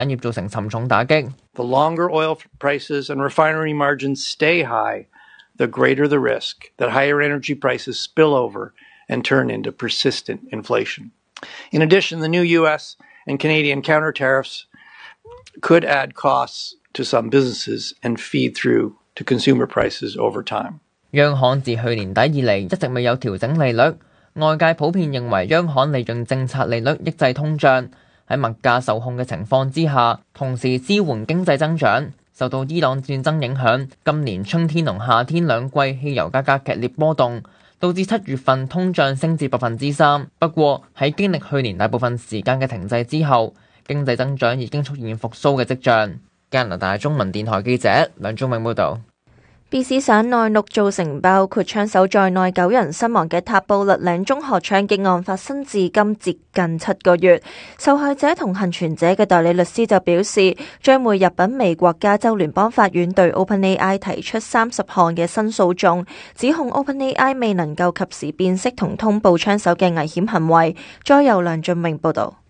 產業造成沉重打擊。 The longer oil prices and refinery margins stay high, the greater the risk that higher energy prices spill over and turn into persistent inflation. In addition, the new US and Canadian counter tariffs could add costs to some businesses and feed through to consumer prices over time. 央行自去年底以嚟一直未有調整利率，外界普遍認為央行利用政策利率抑制通脹，喺物價受控嘅情況之下，同時支援經濟增長。受到伊朗戰爭影響，今年春天同夏天兩季汽油價格劇烈波動，導致7月份通脹升至3%。不過喺經歷去年大部分時間嘅停滯之後，經濟增長已經出現復甦嘅跡象。加拿大中文電台記者梁忠永報導。 BC 省內陸造成包括槍手在內9人身亡嘅塔布勒嶺中學槍擊案發生至今接近7個月，受害者同幸存者嘅代理律師就表示，將會入稟美國加州聯邦法院對 OpenAI 提出30項嘅新訴訟，指控 OpenAI 未能夠及時辨識同通報槍手嘅危險行為。再由梁俊明報導。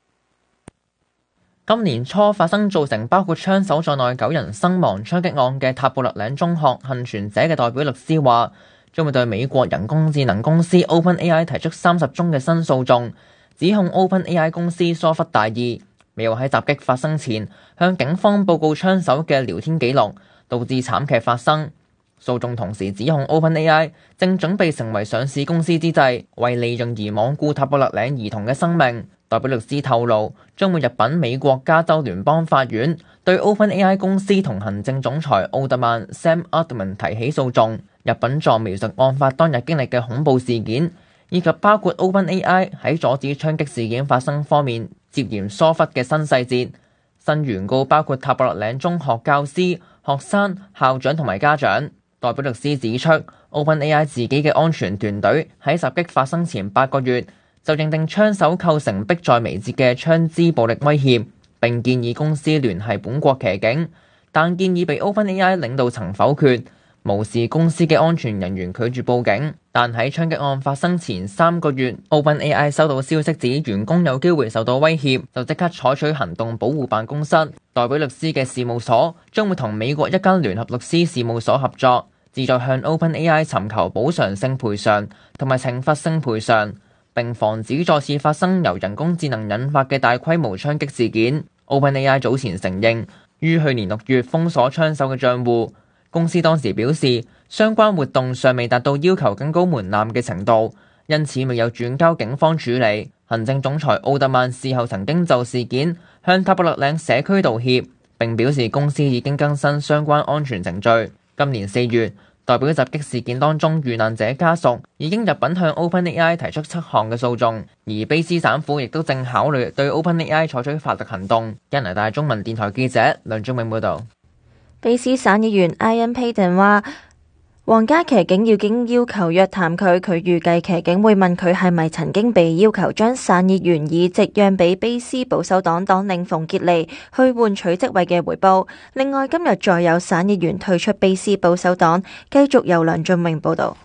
今年初發生造成包括槍手在內9人身亡槍擊案嘅塔布勒嶺中學幸存者嘅代表律師話，將會對美國人工智能公司 OpenAI 提出30宗嘅新訴訟，指控 OpenAI 公司疏忽大意，未有喺襲擊發生前向警方報告槍手嘅聊天記錄，導致慘劇發生。訴訟同時指控 OpenAI 正準備成為上市公司之際，為利潤而罔顧塔布勒嶺兒童嘅生命。代表律師透露，將會入稟美國加州聯邦法院，對 OpenAI 公司同行政總裁奧特曼 Sam Altman 提起訴訟。入稟狀描述案發當日經歷嘅恐怖事件，以及包括 OpenAI 喺阻止槍擊事件發生方面接連疏忽嘅新細節。新原告包括塔布勒嶺中學教師、學生、校長同埋家長。代表律師指出 ，OpenAI 自己嘅安全團隊喺襲擊發生前8個月就認定槍手構成迫在眉睫嘅槍支暴力威脅，並建議公司聯繫本國騎警，但建議被 OpenAI 領導層否決，無視公司嘅安全人員拒絕報警。但喺槍擊案發生前3個月 ，OpenAI 收到消息指員工有機會受到威脅，就即刻採取行動保護辦公室。代表律師嘅事務所將會同美國一間聯合律師事務所合作，旨在向 OpenAI 尋求補償性賠償同埋懲罰性賠償，並防止再次發生由人工智能引發嘅大規模槍擊事件。OpenAI 早前承認於去年6月封鎖槍手嘅賬戶，公司當時表示相關活動尚未達到要求更高門檻嘅程度，因此未有轉交警方處理。行政總裁奧特曼事後曾經就事件向塔布勒嶺社區道歉，並表示公司已經更新相關安全程序。今年4月，代表襲擊事件當中遇難者家屬已經入稟向 OpenAI 提出7項嘅訴訟，而卑斯省府亦都正考慮對 OpenAI 採取法律行動。加拿大中文電台記者梁忠永報導。 卑斯省議員 Ian Paton 話，皇家騎警已經要求約談佢，佢預計騎警會問佢係咪曾經被要求將省議員議席讓俾卑斯保守黨黨領馮傑尼去換取職位嘅回報。另外，今日再有省議員退出卑斯保守黨。繼續由梁俊明報導。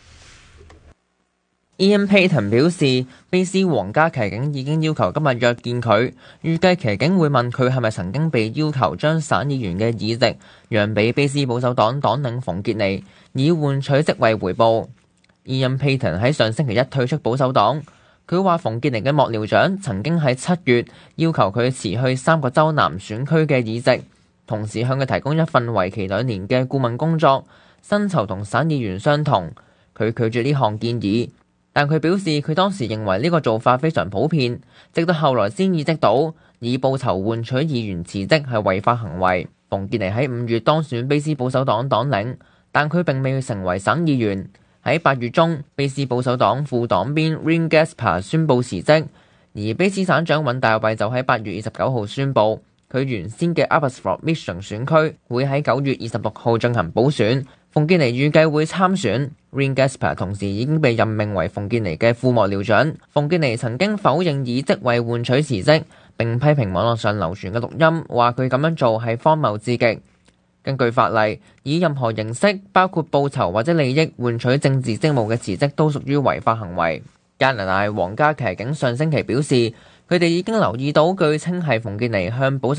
Ian Paton 表示，卑斯皇家騎警已經要求今日約見佢，預計騎警會問佢係咪曾經被要求將省議員嘅議席讓俾卑斯保守黨黨領馮傑尼，以換取職位回報。Ian Paton 喺上星期一退出保守黨，佢話馮傑尼嘅幕僚長曾經喺7月要求佢辭去3個州南選區嘅議席，同時向佢提供一份為期2年嘅顧問工作，薪酬同省議員相同。佢拒絕呢項建議。但佢表示，佢當時認為呢個做法非常普遍，直到後來先意識到以報酬換取議員辭職係違法行為。馮傑尼喺5月當選卑斯保守黨黨領，但佢並未成為省議員。喺8月中，卑斯保守黨副黨鞭 Rin Gaspar 宣布辭職，而卑斯省長尹大衛就喺8月29號宣布，佢原先嘅 Abbotsford Mission 選區會喺9月26號進行補選。馮傑尼預計會參選。Rin Gaspar 同時已經被任命為馮傑尼嘅副幕僚長。馮傑尼曾經否認以職位換取辭職，並批評網絡上流傳嘅錄音，話佢咁樣做係荒謬至極。根據法例，以任何形式，包括報酬或者利益換取政治職務嘅辭職，都屬於違法行為。加拿大皇家騎警上星期表示， 佢哋已經留意到據稱係馮健妮向保